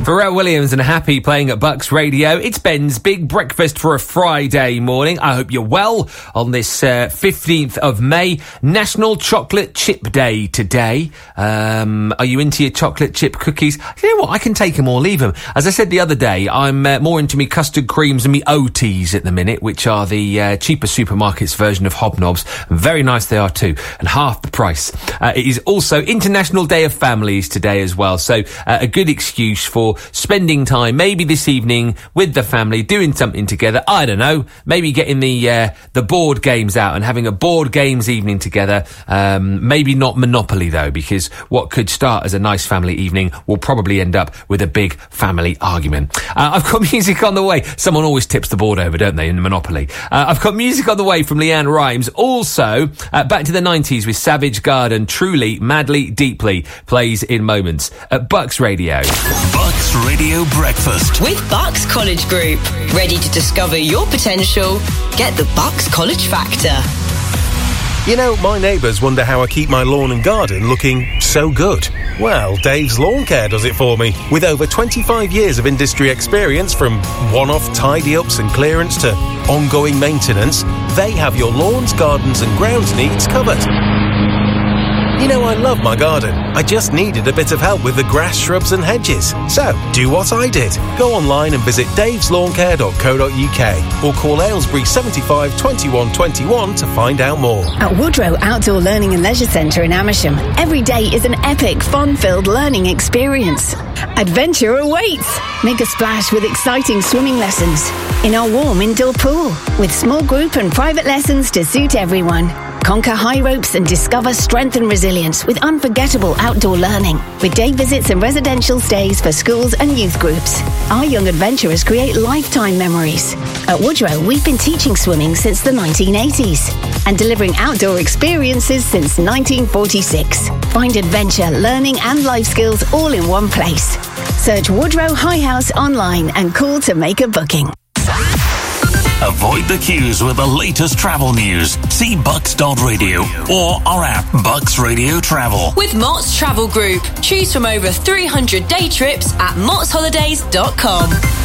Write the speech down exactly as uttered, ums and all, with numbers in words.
Pharrell Williams and Happy playing at Bucks Radio. It's Ben's Big Breakfast for a Friday morning. I hope you're well on this uh, fifteenth of May, National Chocolate Chip Day today. Um, are you into your chocolate chip cookies? You know what? I can take them or leave them. As I said the other day, I'm uh, more into me custard creams and me O Ts at the minute, which are the uh, cheaper supermarkets version of Hobnobs. Very nice they are too, and half the price. Uh, it is also International Day of Families today as well, so uh, a good excuse for spending time, maybe this evening, with the family, doing something together. I don't know, maybe getting the uh, the board games out and having a board games evening together. Um, maybe not Monopoly, though, because what could start as a nice family evening will probably end up with a big family argument. Uh, I've got music on the way. Someone always tips the board over, don't they, in Monopoly? Uh, I've got music on the way from Leanne Rimes. Also, uh, back to the nineties with Savage Garden. Truly, Madly, Deeply plays in moments at Bucks Radio. Bucks Radio Breakfast with Bucks College Group. Ready to discover your potential? Get the Bucks College Factor. You know, my neighbours wonder how I keep my lawn and garden looking so good. Well, Dave's Lawn Care does it for me. With over twenty-five years of industry experience, from one-off tidy-ups and clearance to ongoing maintenance, they have your lawns, gardens and grounds needs covered. You know, I love my garden. I just needed a bit of help with the grass, shrubs and hedges. So, do what I did. Go online and visit daves lawn care dot co dot uk or call Aylesbury seventy-five twenty-one twenty-one to find out more. At Woodrow Outdoor Learning and Leisure Centre in Amersham, every day is an epic, fun-filled learning experience. Adventure awaits! Make a splash with exciting swimming lessons in our warm indoor pool with small group and private lessons to suit everyone. Conquer high ropes and discover strength and resilience with unforgettable outdoor learning. With day visits and residential stays for schools and youth groups, our young adventurers create lifetime memories. At Woodrow, we've been teaching swimming since the nineteen eighties and delivering outdoor experiences since nineteen forty-six. Find adventure, learning and life skills all in one place. Search Woodrow High House online and call to make a booking. Avoid the queues with the latest travel news. See bucks dot radio or our app Bucks Radio Travel. With Mott's Travel Group. Choose from over three hundred day trips at motts holidays dot com.